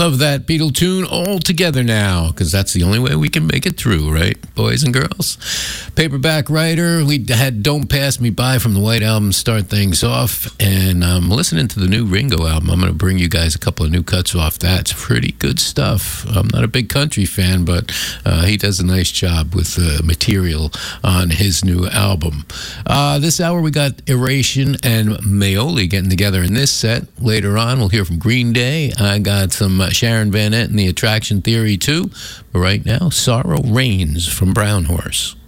Love that Beatle tune all together now, because that's the only way we can make it through, right, boys and girls? Paperback Writer, we had Don't Pass Me By from the White Album start things off, and I'm listening to the new Ringo album. I'm going to bring you guys a couple of new cuts off that. It's pretty good stuff. I'm not a big country fan, but he does a nice job with the material on his new album. This hour we got Eration and Maoli getting together in this set. Later on, we'll hear from Green Day. I got some Sharon Van Etten and the Attraction Theory too. But right now, Sorrow Reigns from Brown Horse.